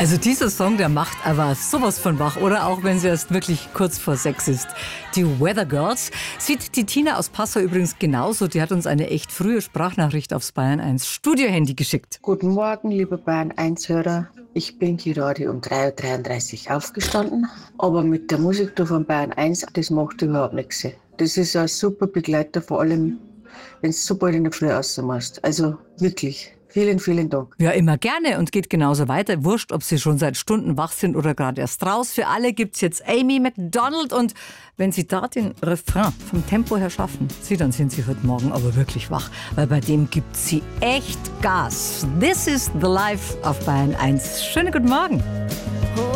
Also dieser Song, der macht aber sowas von wach, oder auch wenn es erst wirklich kurz vor 6 ist. Die Weather Girls sieht die Tina aus Passau übrigens genauso. Die hat uns eine echt frühe Sprachnachricht aufs Bayern 1 Studiohandy geschickt. Guten Morgen, liebe Bayern 1-Hörer. Ich bin gerade um 3.33 Uhr aufgestanden, aber mit der Musik da von Bayern 1, das macht überhaupt nichts. Das ist ein super Begleiter, vor allem wenn es so bald in der Früh rausmachst. Also wirklich. Vielen, vielen Dank. Ja, immer gerne und geht genauso weiter. Wurscht, ob Sie schon seit Stunden wach sind oder gerade erst raus. Für alle gibt's jetzt Amy Macdonald. Und wenn Sie da den Refrain vom Tempo her schaffen, dann sind Sie heute Morgen aber wirklich wach. Weil bei dem gibt sie echt Gas. This is the life of Bayern 1. Schönen guten Morgen.